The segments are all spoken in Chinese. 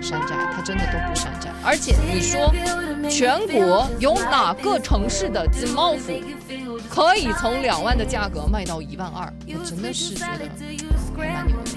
山寨，它真的都不山寨。而且你说全国有哪个城市的金毛服可以从2万的价格卖到1万2？我真的是觉得还蛮牛的。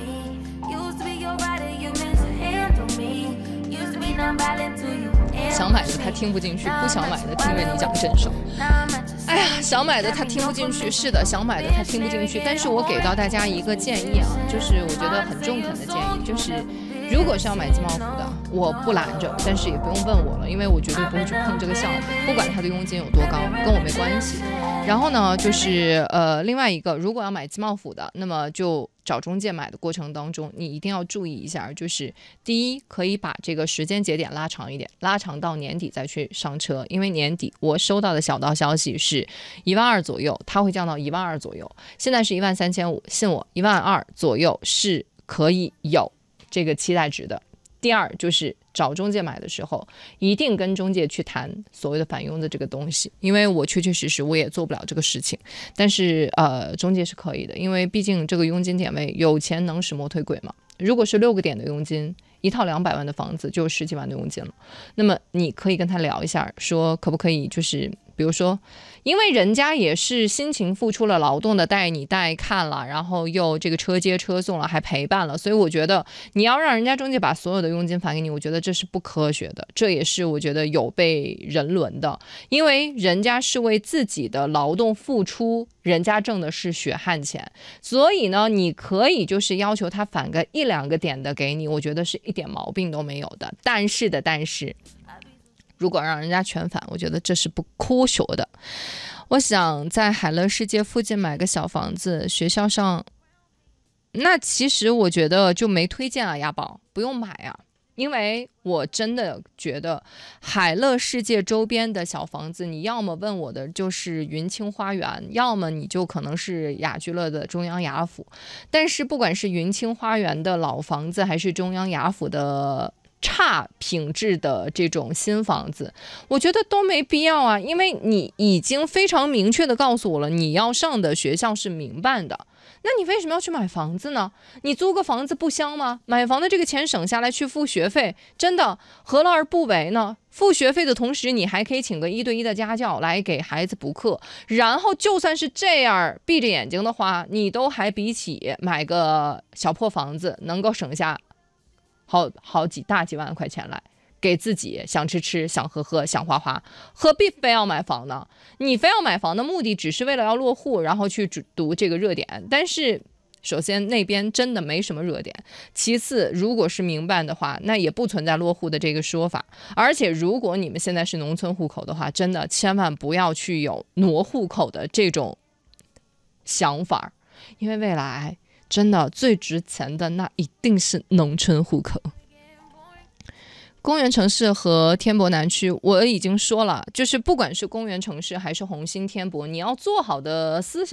想买的他听不进去，不想买的听着你讲真少。哎呀，想买的他听不进去，是的，想买的他听不进去。但是我给到大家一个建议啊，就是我觉得很中肯的建议，就是如果是要买金毛服的，我不拦着，但是也不用问我了，因为我绝对不会去碰这个项目，不管它的佣金有多高，跟我没关系。然后呢，就是另外一个，如果要买金毛服的，那么就找中介买的过程当中，你一定要注意一下，就是第一，可以把这个时间节点拉长一点，拉长到年底再去上车，因为年底我收到的小道消息是1万2左右，它会降到1万2左右，现在是13500，信我，1万2左右是可以有这个期待值的。第二就是找中介买的时候，一定跟中介去谈所谓的返佣的这个东西，因为我确确实实我也做不了这个事情，但是中介是可以的，因为毕竟这个佣金点位有钱能使磨推鬼嘛。如果是6个点的佣金，一套200万的房子就10几万的佣金了，那么你可以跟他聊一下，说可不可以就是比如说，因为人家也是辛勤付出了劳动的，带你带看了，然后又这个车接车送了，还陪伴了，所以我觉得你要让人家中介把所有的佣金返给你，我觉得这是不科学的，这也是我觉得有被人伦的，因为人家是为自己的劳动付出，人家挣的是血汗钱，所以呢，你可以就是要求他返个1、2个点的给你，我觉得是一点毛病都没有的。但是如果让人家全返，我觉得这是不科学的。我想在海乐世界附近买个小房子，学校上，那其实我觉得就没推荐啊，亚宝不用买啊，因为我真的觉得海乐世界周边的小房子，你要么问我的就是云清花园，要么你就可能是雅居乐的中央雅府。但是不管是云清花园的老房子，还是中央雅府的差品质的这种新房子，我觉得都没必要啊，因为你已经非常明确的告诉我了，你要上的学校是民办的，那你为什么要去买房子呢？你租个房子不香吗？买房的这个钱省下来去付学费，真的何乐而不为呢？付学费的同时，你还可以请个1对1的家教来给孩子补课，然后就算是这样闭着眼睛的话，你都还比起买个小破房子能够省下好几万块钱来，给自己想吃吃，想喝喝，想花花，何必非要买房呢？你非要买房的目的只是为了要落户，然后去读这个热点，但是首先那边真的没什么热点，其次如果是民办的话，那也不存在落户的这个说法，而且如果你们现在是农村户口的话，真的千万不要去有挪户口的这种想法，因为未来真的最值钱的那一定是农村户口。公园城市和天博南区我已经说了，就是不管是公园城市还是红星天博，你要做好的思想